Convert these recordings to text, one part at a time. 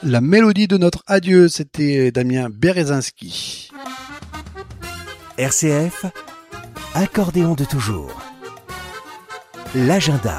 La mélodie de notre adieu, c'était Damien Berezinski. RCF, accordéon de toujours. L'agenda.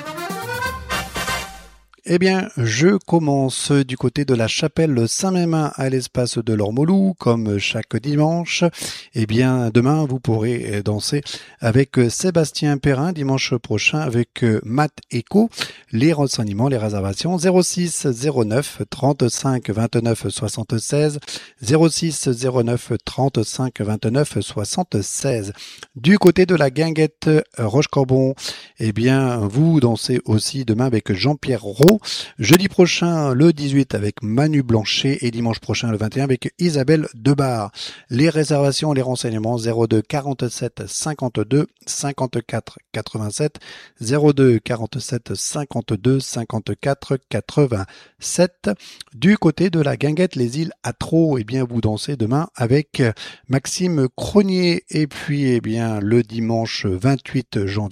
Eh bien, je commence du côté de la chapelle Saint-Mémin à l'espace de l'Ormolou, comme chaque dimanche. Eh bien, demain, vous pourrez danser avec Sébastien Perrin, dimanche prochain avec Matt Echo. Les renseignements, les réservations, 06 09 35 29 76, 06 09 35 29 76. Du côté de la guinguette Rochecorbon, eh bien, vous dansez aussi demain avec Jean-Pierre Roux. Jeudi prochain, le 18 avec Manu Blanchet et dimanche prochain, le 21 avec Isabelle Debar. Les réservations, les renseignements 02 47 52 54 87, 02 47 52 54 87. Du côté de la guinguette Les Îles Atro, eh bien, vous dansez demain avec Maxime Cronier et puis, eh bien, le dimanche 28 juin,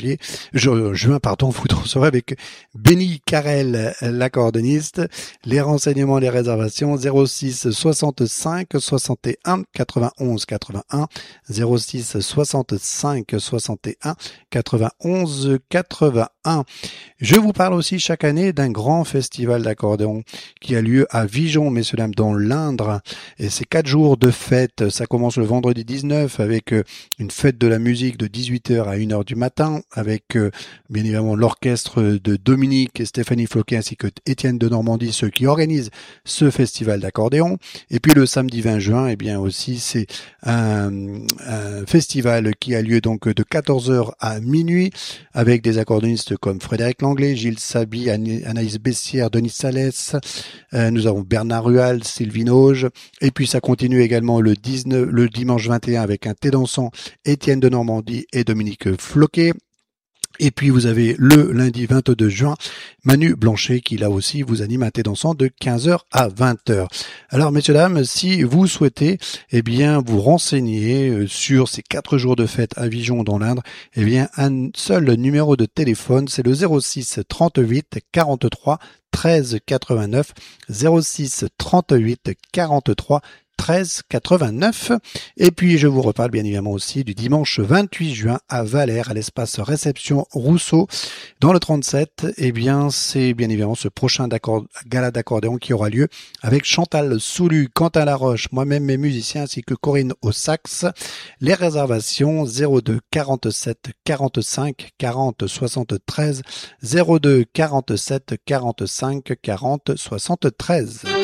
vous danserez avec Benny Carrel, l'accordéoniste. Les renseignements, les réservations 06 65 61 91 81, 06 65 61 91 81. Je vous parle aussi chaque année d'un grand festival d'accordéon qui a lieu à Vigeon, messieurs dames, dans l'Indre. Et c'est 4 jours de fête. Ça commence le vendredi 19 avec une fête de la musique de 18h à 1h du matin avec bien évidemment l'orchestre de Dominique et Stéphanie Floquet ainsi que Étienne de Normandie, ceux qui organisent ce festival d'accordéon. Et puis le samedi 20 juin, eh bien aussi c'est un festival qui a lieu donc de 14h à minuit avec des accordéonistes comme Frédéric Langlais, Gilles Saby, Anaïs Bessière, Denis Salès, nous avons Bernard Rual, Sylvie Auge, et puis ça continue également le dimanche 21 avec un thé dansant, Étienne de Normandie et Dominique Floquet. Et puis vous avez le lundi 22 juin, Manu Blanchet qui là aussi vous anime un thé dansant de 15h à 20h. Alors messieurs dames, si vous souhaitez eh bien vous renseigner sur ces 4 jours de fête à Vigeon dans l'Indre, eh bien un seul numéro de téléphone, c'est le 06 38 43 13 89, 06 38 43 13 89. Et puis je vous reparle bien évidemment aussi du dimanche 28 juin à Valère à l'espace réception Rousseau dans le 37. Eh bien c'est bien évidemment ce prochain gala d'accordéon qui aura lieu avec Chantal Soulu, Quentin Laroche, moi-même mes musiciens ainsi que Corinne au sax. Les réservations 02 47 45 40 73, 02 47 45 40 73.